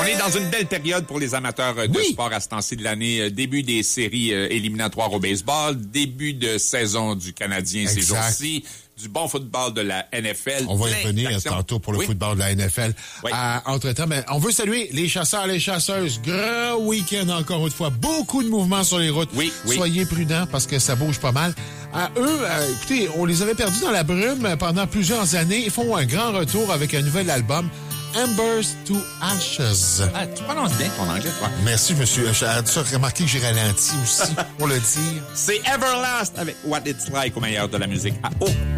est dans une belle période pour les amateurs de sport à ce temps-ci de l'année. Début des séries éliminatoires au baseball, début de saison du Canadien ces jours-ci, du bon football de la NFL. On va y revenir tantôt pour le football de la NFL. Oui. Entre-temps, mais on veut saluer les chasseurs, les chasseuses. Grand week-end encore une fois. Beaucoup de mouvements sur les routes. Oui. Soyez prudents parce que ça bouge pas mal. Écoutez, on les avait perdus dans la brume pendant plusieurs années. Ils font un grand retour avec un nouvel album. Embers to Ashes. Ah, tu prononces bien ton anglais, toi. Merci, monsieur. J'ai remarqué que j'ai ralenti aussi pour le dire. C'est Everlast avec What It's Like au meilleur de la musique. Ah, oh!